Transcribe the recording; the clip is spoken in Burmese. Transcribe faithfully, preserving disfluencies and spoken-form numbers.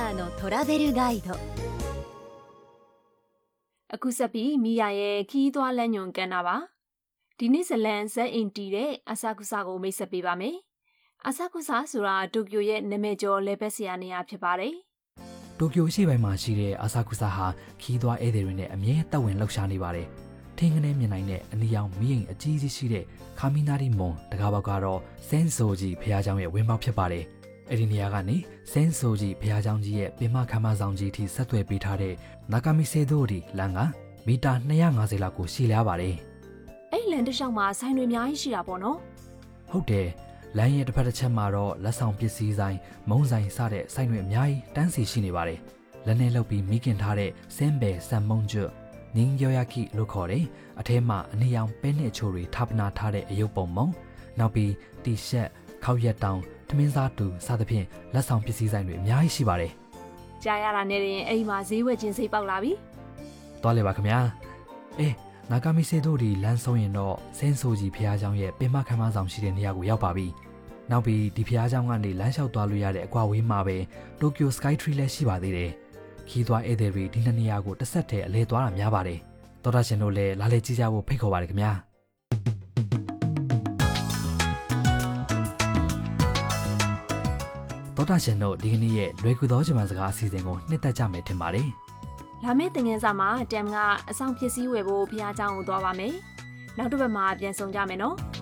ーのトラベルガイドအခုဆက်ပြီးမိယာရဲ့ခီးသွားလမ်းညွန်ကန်တာပါဒီနေ့ဇလန်ဇက်အင်တီတဲ့အဆာကုဆာကိုမိတ်ဆက်ပေးပါမယ်အဆာကုဆာဆိုတာတိုကျိုရဲ့နာမည်ကျော်လဲဘက်ဆရာနေရာဖြစ်ပါတယ်တိုကျိုရှိပိုင်းမှာရှိတဲ့အဆာကုဆာဟာခီးသွားဧည့်သည်တွေနဲ့အမြဲတက်ဝင်လှုပ်ရှားနေပါတယ်ထင်းကနေမြင်နိုင်တဲ့အနီရောင်မီးအိမ်အကြီးကြီးရှိတဲ့ခါမီနာရီမွန်တကားပေါက်ကတော့စန်းဆိုဂျီဖျားเจ้าရဲ့ဝင်းပေါက်ဖြစ်ပါတယ်အဲ့ဒီနေရာကနေစန်းဆိုဂျီဖျားเจ้าကြီးရဲ့ပင်မခမ်းမဆောင်ကြီးထိဆက်သွယ်ပေးထားတဲ့နာကာမီဆေဒိုရီလမ်းကမီတာနှစ်ရာငါးဆယ်လောက်ကိုရှည်လျားပါတယ်အဲ့လန်တစ်လျှောက်မှာဆိုင်တွေအများကြီးရှိတာပေါ့နော်ဟုတ်တယ်လမ်းရဲ့တစ်ဖက်တစ်ချက်မှာတော့လက်ဆောင်ပစ္စည်းဆိုင်မုံဆိုင်စတဲ့ဆိုင်တွေအများကြီးတန်းစီရှိနေပါတယ်လက်နဲ့လှုပ်ပြီးမိခင်ထားတဲ့စင်းဘယ်ဆန်မုံကျွတ်နင်းယောယာကီလို့ခေါ်တယ်အထဲမှာအနီရောင်ပဲနဲ့ချိုတွေထပ်နာထားတဲ့အယုတ်ပုံမုံနောက်ပြီးတီရှပ်ခောက်ရက်တောင်ထမင်းစားတူစသဖြင့်လက်ဆောင်ပစ္စည်းဆိုင်တွေအများကြီးရှိပါတယ်ကြားရတာနဲ့ရင်အိမ်မှာဈေးဝယ်ခြင်းစိတ်ပေါက်လာပြီသွားလေပါခင်ဗျာအေးနာကာမီဆေတို့ဒီလမ်းဆုံးရင်တော့စင်းဆိုကြီးဖျားเจ้าရဲ့ပင်မခမ်းမဆောင်ရှိတဲ့နေရာကိုရောက်ပါပြီနောက်ပြီးဒီဖျားเจ้าကနေလမ်းလျှောက်သွားလို့ရတဲ့အကွာဝေးမှာပဲတိုကျိုစကိုင်းထရီလည်းရှိပါသေးတယ်ခီးသွားဧည့်သည်တွေဒီနှစ်နေရာကိုတစ်ဆက်တည်းအလဲသွားတာများပါတယ်တော်တာရှင်တို့လည်းလာလေကြည့်ကြဖို့ဖိတ်ခေါ်ပါတယ်ခင်ဗျာတော်တာရှင်တို့ဒီကနေ့ရဲ့လွယ်ကူသောဂျမန်စကားအစီအစဉ်ကိုနှစ်သက်ကြမယ်ထင်ပါတယ်လာမယ့်သင်ခန်းစာမှာတမ်ကအဆောင်ပစ္စည်းဝယ်ဖို့ဖျားเจ้าကိုသွားပါမယ်နောက်တစ်ပတ်မှာပြန်ဆောင်ကြမယ်နော်